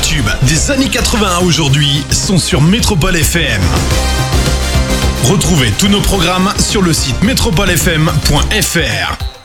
tubes des années 80 à aujourd'hui sont sur Métropole FM. Retrouvez tous nos programmes sur le site metropolefm.fr.